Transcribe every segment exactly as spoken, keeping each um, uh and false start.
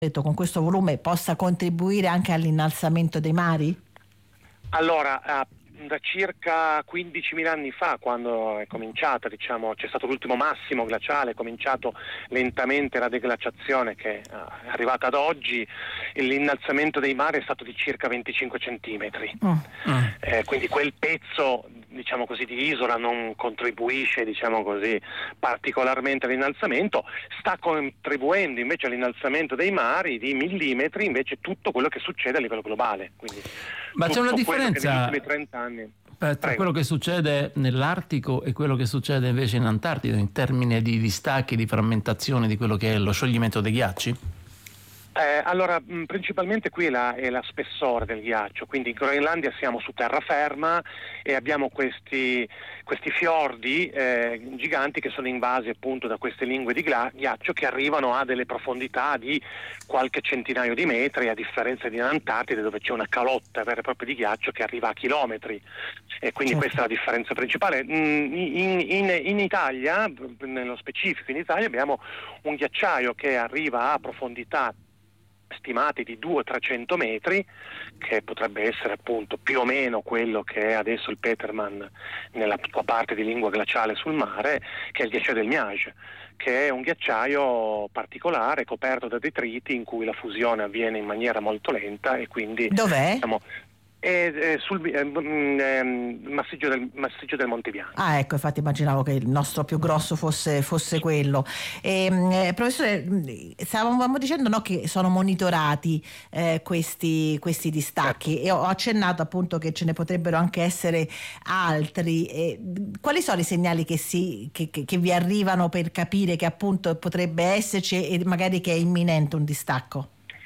con questo volume possa contribuire anche all'innalzamento dei mari? Allora, da circa quindicimila anni fa, quando è cominciata, diciamo, c'è stato l'ultimo massimo glaciale, è cominciato lentamente la deglaciazione che è arrivata ad oggi, l'innalzamento dei mari è stato di circa venticinque centimetri. Mm. Mm. Eh, quindi quel pezzo, diciamo così, di isola non contribuisce, diciamo così, particolarmente all'innalzamento, sta contribuendo invece all'innalzamento dei mari di millimetri invece tutto quello che succede a livello globale. Quindi ma c'è una differenza negli ultimi trenta anni tra Prego. quello che succede nell'Artico e quello che succede invece in Antartide in termini di distacchi, di frammentazione di quello che è lo scioglimento dei ghiacci? Eh, allora, mh, principalmente qui è la, è la spessore del ghiaccio, quindi in Groenlandia siamo su terraferma e abbiamo questi, questi fiordi eh, giganti che sono invasi appunto da queste lingue di gla- ghiaccio che arrivano a delle profondità di qualche centinaio di metri, a differenza di Antartide dove c'è una calotta vera e propria di ghiaccio che arriva a chilometri, e quindi certo. Questa è la differenza principale. In, in, in Italia, nello specifico in Italia, abbiamo un ghiacciaio che arriva a profondità stimati di duecento trecento metri, che potrebbe essere appunto più o meno quello che è adesso il Petermann nella sua parte di lingua glaciale sul mare, che è il ghiacciaio del Miage, che è un ghiacciaio particolare coperto da detriti in cui la fusione avviene in maniera molto lenta e quindi dov'è? Diciamo, è, è sul eh, eh, massiggio, del, massiggio del Monte Bianco. Ah, ecco, infatti immaginavo che il nostro più grosso fosse, fosse quello. E, eh, professore, stavamo dicendo no, che sono monitorati eh, questi, questi distacchi, certo. E ho accennato appunto che ce ne potrebbero anche essere altri. E, quali sono i segnali che, si, che, che, che vi arrivano per capire che appunto potrebbe esserci e magari che è imminente un distacco?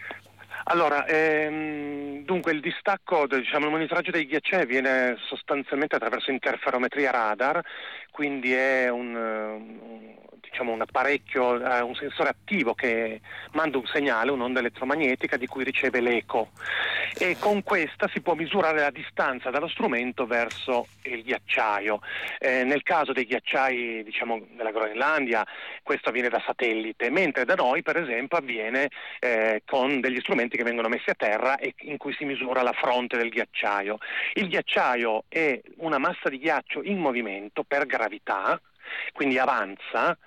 Allora, ehm, dunque il distacco, diciamo il monitoraggio dei ghiacciai avviene sostanzialmente attraverso interferometria radar, quindi è un, un diciamo un apparecchio, eh, un sensore attivo che manda un segnale, un'onda elettromagnetica di cui riceve l'eco, e con questa si può misurare la distanza dallo strumento verso il ghiacciaio. Eh, nel caso dei ghiacciai, diciamo, della Groenlandia, questo avviene da satellite, mentre da noi, per esempio, avviene eh, con degli strumenti che vengono messi a terra e in cui si misura la fronte del ghiacciaio. Il ghiacciaio è una massa di ghiaccio in movimento per gravità, quindi avanza,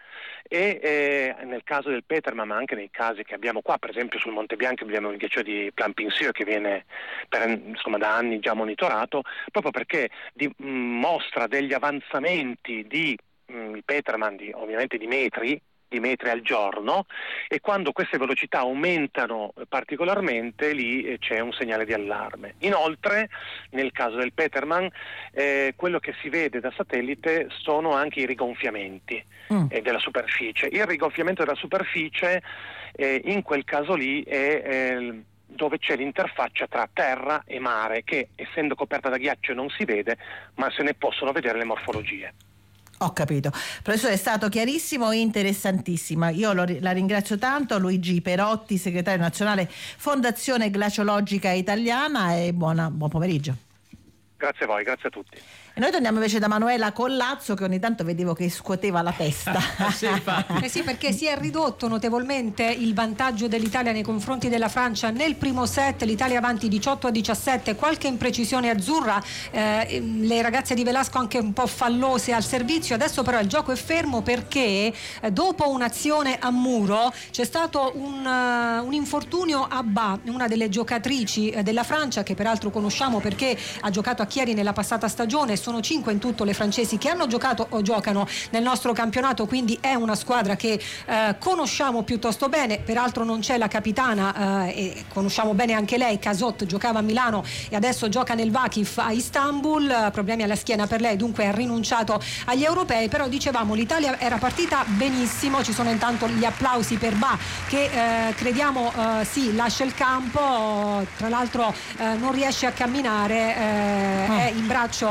e eh, nel caso del Petermann, ma anche nei casi che abbiamo qua, per esempio sul Monte Bianco abbiamo il ghiacciaio di Plampin-Sur che viene per, insomma, da anni già monitorato, proprio perché di, mh, mostra degli avanzamenti di mh, il Petermann di, ovviamente di metri di metri al giorno, e quando queste velocità aumentano particolarmente lì eh, c'è un segnale di allarme. Inoltre nel caso del Petermann eh, quello che si vede da satellite sono anche i rigonfiamenti mm. eh, della superficie. Il rigonfiamento della superficie eh, in quel caso lì è eh, dove c'è l'interfaccia tra terra e mare, che essendo coperta da ghiaccio non si vede, ma se ne possono vedere le morfologie. Ho capito. Professore, è stato chiarissimo e interessantissimo. Io lo, la ringrazio tanto, Luigi Perotti, segretario nazionale Fondazione Glaciologica Italiana, e buona, buon pomeriggio. Grazie a voi, grazie a tutti. E noi torniamo invece da Manuela Collazzo, che ogni tanto vedevo che scuoteva la testa. sì, eh sì, perché si è ridotto notevolmente il vantaggio dell'Italia nei confronti della Francia nel primo set. L'Italia avanti diciotto a diciassette, qualche imprecisione azzurra, eh, le ragazze di Velasco anche un po' fallose al servizio. Adesso però il gioco è fermo perché eh, dopo un'azione a muro c'è stato un, uh, un infortunio a Ba, una delle giocatrici eh, della Francia, che peraltro conosciamo perché ha giocato a Chieri nella passata stagione. Sono cinque in tutto le francesi che hanno giocato o giocano nel nostro campionato, quindi è una squadra che eh, conosciamo piuttosto bene. Peraltro non c'è la capitana eh, e conosciamo bene anche lei. Casot giocava a Milano e adesso gioca nel Vakif a Istanbul, problemi alla schiena per lei, dunque ha rinunciato agli europei. Però dicevamo l'Italia era partita benissimo, ci sono intanto gli applausi per Ba che eh, crediamo eh, sì lascia il campo, tra l'altro eh, non riesce a camminare, eh, mm. è in braccio a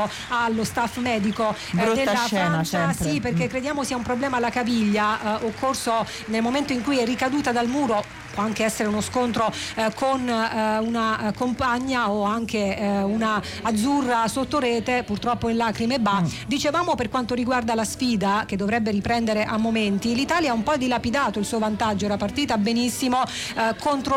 allo staff medico eh, della scena, Francia, sempre. sì, perché crediamo sia un problema alla caviglia, eh, occorso nel momento in cui è ricaduta dal muro, può anche essere uno scontro eh, con eh, una compagna o anche eh, una azzurra sotto rete, purtroppo in lacrime ba. Mm. Dicevamo, per quanto riguarda la sfida che dovrebbe riprendere a momenti, l'Italia ha un po' dilapidato il suo vantaggio, era partita benissimo eh, contro